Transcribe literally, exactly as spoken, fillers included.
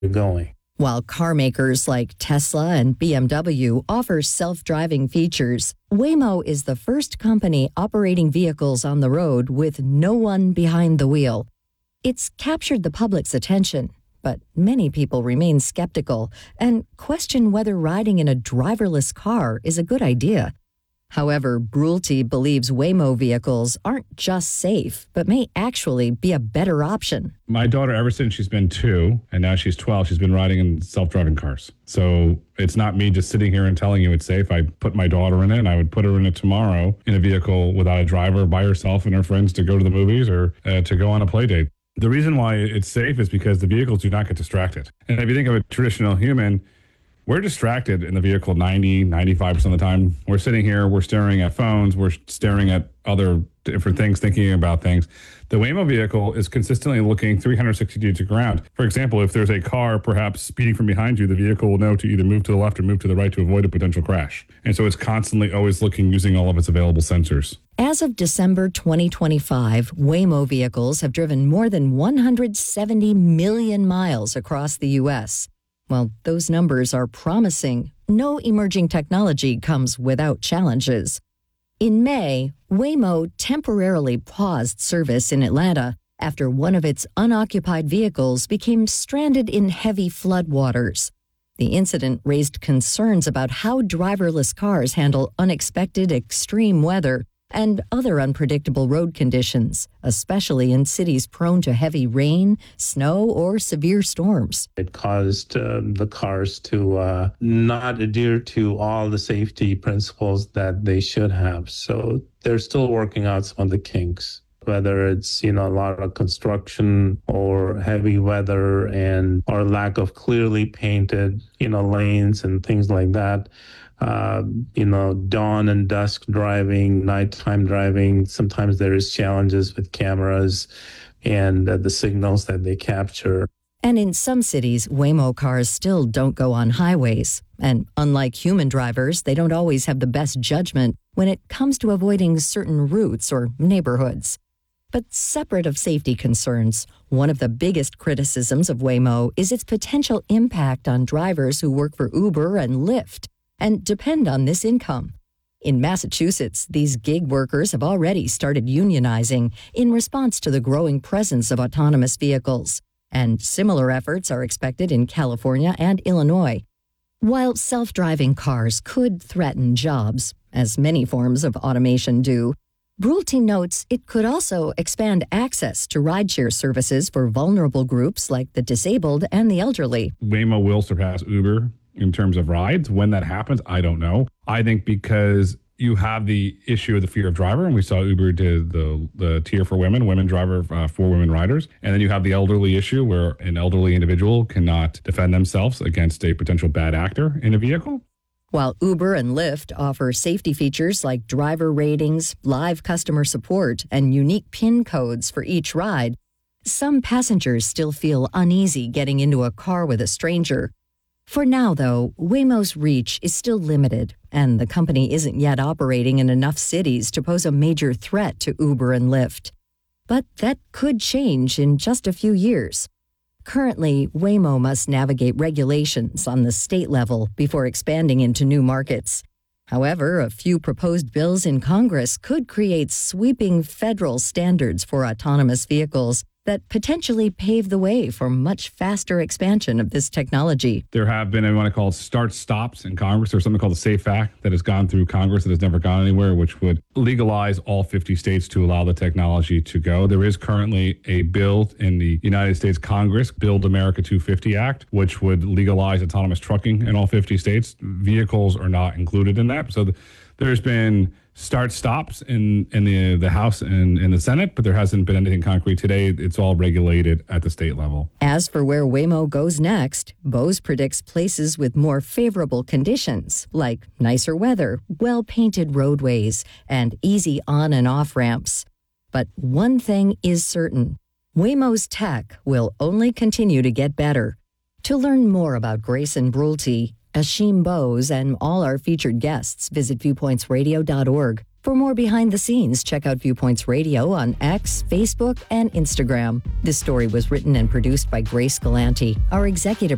going. While car makers like Tesla and B M W offer self-driving features, Waymo is the first company operating vehicles on the road with no one behind the wheel. It's captured the public's attention, but many people remain skeptical and question whether riding in a driverless car is a good idea. However, Brulte believes Waymo vehicles aren't just safe, but may actually be a better option. My daughter, ever since she's been two, and now she's twelve, she's been riding in self-driving cars. So it's not me just sitting here and telling you it's safe. I put my daughter in it, and I would put her in it tomorrow in a vehicle without a driver, by herself and her friends to go to the movies or uh, to go on a play date. The reason why it's safe is because the vehicles do not get distracted. And if you think of a traditional human, we're distracted in the vehicle ninety, ninety-five percent of the time. We're sitting here, we're staring at phones, we're staring at other different things, thinking about things. The Waymo vehicle is consistently looking three hundred sixty degrees to ground. For example, if there's a car perhaps speeding from behind you, the vehicle will know to either move to the left or move to the right to avoid a potential crash. And so it's constantly always looking, using all of its available sensors. As of December twenty twenty-five, Waymo vehicles have driven more than one hundred seventy million miles across the U S. While those numbers are promising, no emerging technology comes without challenges. In May, Waymo temporarily paused service in Atlanta after one of its unoccupied vehicles became stranded in heavy floodwaters. The incident raised concerns about how driverless cars handle unexpected extreme weather and other unpredictable road conditions, especially in cities prone to heavy rain, snow, or severe storms. It caused uh, the cars to uh, not adhere to all the safety principles that they should have. So they're still working out some of the kinks, whether it's, you know, a lot of construction or heavy weather and or lack of clearly painted, you know, lanes and things like that. Uh, you know, dawn and dusk driving, nighttime driving. Sometimes there is challenges with cameras and uh, the signals that they capture. And in some cities, Waymo cars still don't go on highways. And unlike human drivers, they don't always have the best judgment when it comes to avoiding certain routes or neighborhoods. But separate of safety concerns, one of the biggest criticisms of Waymo is its potential impact on drivers who work for Uber and Lyft and depend on this income. In Massachusetts, these gig workers have already started unionizing in response to the growing presence of autonomous vehicles, and similar efforts are expected in California and Illinois. While self-driving cars could threaten jobs, as many forms of automation do, Brulte notes it could also expand access to rideshare services for vulnerable groups like the disabled and the elderly. Waymo will surpass Uber in terms of rides. When that happens, I don't know. I think because you have the issue of the fear of driver, and we saw Uber did the the tier for women, women driver uh, for women riders. And then you have the elderly issue where an elderly individual cannot defend themselves against a potential bad actor in a vehicle. While Uber and Lyft offer safety features like driver ratings, live customer support, and unique PIN codes for each ride, some passengers still feel uneasy getting into a car with a stranger. For now, though, Waymo's reach is still limited, and the company isn't yet operating in enough cities to pose a major threat to Uber and Lyft. But that could change in just a few years. Currently, Waymo must navigate regulations on the state level before expanding into new markets. However, a few proposed bills in Congress could create sweeping federal standards for autonomous vehicles that potentially pave the way for much faster expansion of this technology. There have been, I want to call it start-stops in Congress. There's something called the SAFE Act that has gone through Congress that has never gone anywhere, which would legalize all fifty states to allow the technology to go. There is currently a bill in the United States Congress, Build America two fifty Act, which would legalize autonomous trucking in all fifty states. Vehicles are not included in that. So th- there's been start stops in, in the the House and in the Senate, but there hasn't been anything concrete today. It's all regulated at the state level. As for where Waymo goes next, Bose predicts places with more favorable conditions, like nicer weather, well-painted roadways, and easy on and off ramps. But one thing is certain, Waymo's tech will only continue to get better. To learn more about Grayson Brulte, Ashim Bose, and all our featured guests, visit viewpoints radio dot org. For more behind the scenes, check out Viewpoints Radio on X, Facebook, and Instagram. This story was written and produced by Grace Galanti. Our executive